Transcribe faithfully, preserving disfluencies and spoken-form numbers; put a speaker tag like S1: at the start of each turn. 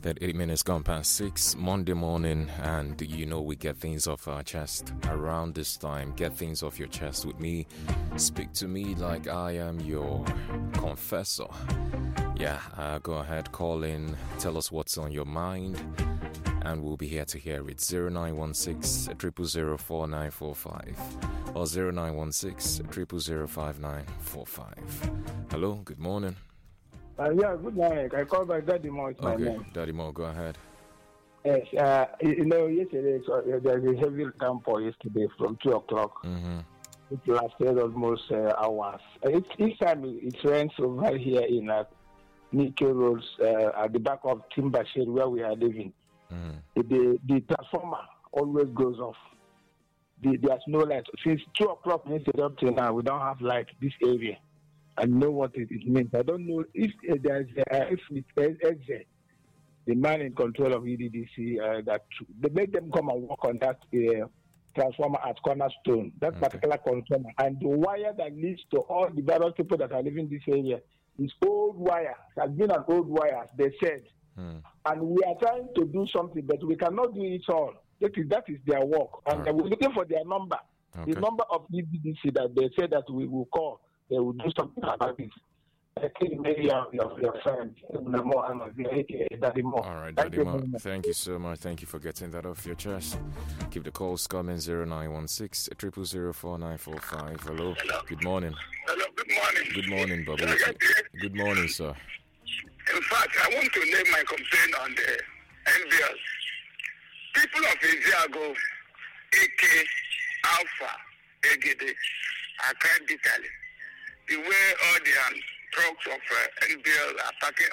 S1: thirty minutes gone past six, Monday morning, and you know we get things off our chest around this time. Get things off your chest with me. Speak to me like I am your confessor. Yeah, uh, go ahead, call in, tell us what's on your mind, and we'll be here to hear it. zero nine one six, zero zero zero, four nine four five or zero nine one six, zero zero zero, five nine four five. Hello, good morning.
S2: Uh, yeah, good morning. I call by Daddy Mo. It's my
S1: Okay,
S2: name.
S1: Daddy Mo, go ahead.
S2: Yes, uh, you know, yesterday so, uh, there was a heavy downpour yesterday from two o'clock.
S1: Mm-hmm.
S2: It lasted almost uh, hours. Uh, it's, each time it rains over here in uh, Nikkei Roads uh, at the back of Timber Shade where we are living.
S1: Mm-hmm.
S2: The, the transformer always goes off. The, there's no light. Since two o'clock yesterday up till now, we don't have light in this area. I know what it, it means. I don't know if uh, there's uh, if it's Eze, the man in control of E D D C, uh, that they make them come and work on that uh, transformer at Cornerstone, that okay. particular transformer, and the wire that leads to all the various people that are living in this area is old wire. It has been an old wire, they said, hmm. and we are trying to do something, but we cannot do it all. That is that is their work, and right. we're looking for their number, okay. the number of E D D C that they said that we will call. They will do something about this. I think maybe your, your, your friend, more, Daddy Mo.
S1: All right, Daddy Mo. Thank you so much. Thank you for getting that off your chest. Keep the calls coming. zero nine one six, zero zero zero, four nine four five. Hello.
S3: Hello.
S1: Good morning.
S3: Hello. Good morning.
S1: Good morning, Babu. Good morning, sir.
S3: In fact, I want to name my complaint on the N B L. People of Isiago, A K, Alpha, Egede, are crying bitterly. The way all the um, trucks of uh, N B L are parking